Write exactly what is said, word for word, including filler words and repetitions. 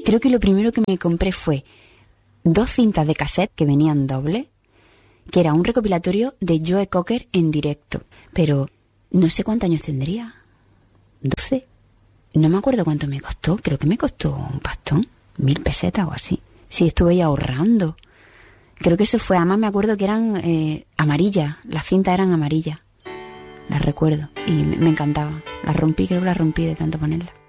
Creo que lo primero que me compré fue dos cintas de cassette que venían dobles, que era un recopilatorio de Joe Cocker en directo. Pero no sé cuántos años tendría. ¿doce? No me acuerdo cuánto me costó. Creo que me costó un pastón. Mil pesetas o así. Sí, estuve ahí ahorrando. Creo que eso fue, además me acuerdo que eran eh, amarillas. Las cintas eran amarillas. Las recuerdo. Y me, me encantaba. Las rompí, creo que las rompí de tanto ponerlas.